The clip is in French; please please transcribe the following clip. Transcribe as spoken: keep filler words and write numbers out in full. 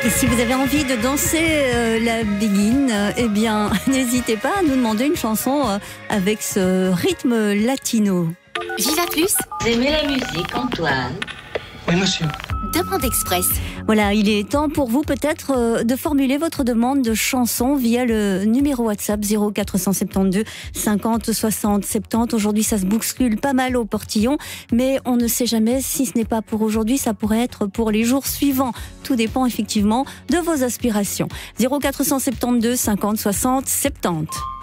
Et si vous avez envie de danser euh, la béguine, euh, eh bien, n'hésitez pas à nous demander une chanson euh, avec ce rythme latino. Viva Plus, Vous aimez la musique, Antoine? Oui, monsieur. demande express. Voilà, il est temps pour vous peut-être euh, de formuler votre demande de chanson via le numéro WhatsApp zéro quatre cent soixante-douze cinquante soixante soixante-dix. Aujourd'hui, ça se bouscule pas mal au portillon, mais on ne sait jamais, si ce n'est pas pour aujourd'hui, ça pourrait être pour les jours suivants. Tout dépend effectivement de vos aspirations. zéro quatre cent soixante-douze cinquante soixante soixante-dix.